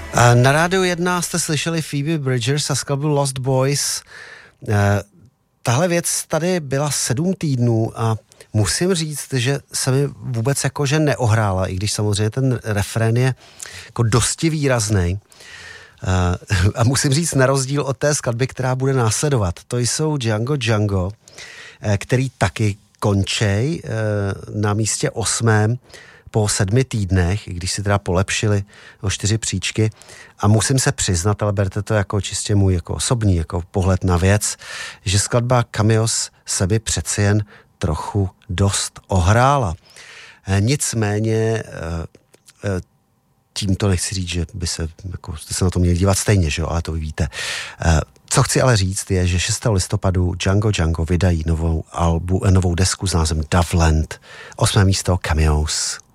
Na rádiu 1 jste slyšeli Phoebe Bridgers a skladbu Lost Boys. Tahle věc tady byla 7 týdnů a musím říct, že se mi vůbec jakože neohrála, i když samozřejmě ten refrén je jako dosti výraznej. A musím říct, na rozdíl od té skladby, která bude následovat, to jsou Django Django, který taky končej na místě 8. po 7 týdnech, i když si teda polepšili o 4 příčky. A musím se přiznat, ale berte to jako čistě můj jako osobní jako pohled na věc, že skladba Cameos se by přeci jen trochu dost ohrála. Nicméně tímto nechci říct, že by se, jako, jste se na to měli dívat stejně, že jo, ale to vy víte. Co chci ale říct je, že 6. listopadu Django Django vydají novou desku s názvem Doveland. 8. místo Cameos.